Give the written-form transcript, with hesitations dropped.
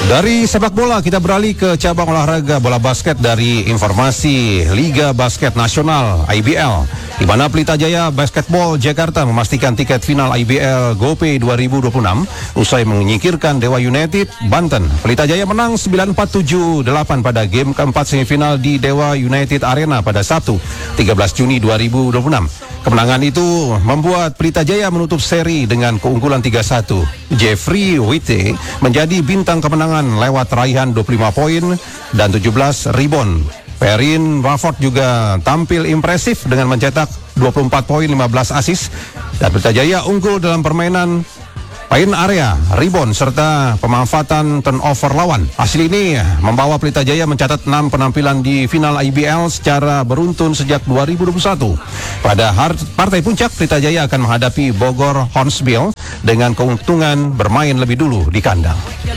Dari sepak bola kita beralih ke cabang olahraga bola basket dari informasi Liga Basket Nasional IBL, di mana Pelita Jaya Basketball Jakarta memastikan tiket final IBL GoPay 2026 usai menyingkirkan Dewa United Banten. Pelita Jaya menang 94-78 pada game keempat semifinal di Dewa United Arena pada Sabtu 13 Juni 2026. Kemenangan itu membuat Pelita Jaya menutup seri dengan keunggulan 3-1. Jeffrey Witte menjadi bintang kemenangan lewat raihan 25 poin dan 17 rebound. Perrin Rafford juga tampil impresif dengan mencetak 24 poin 15 assist, dan Pelita Jaya unggul dalam permainan paint area, rebound, serta pemanfaatan turnover lawan. Hasil ini membawa Pelita Jaya mencatat 6 penampilan di final IBL secara beruntun sejak 2021. Pada partai puncak, Pelita Jaya akan menghadapi Bogor Hornsbill dengan keuntungan bermain lebih dulu di kandang.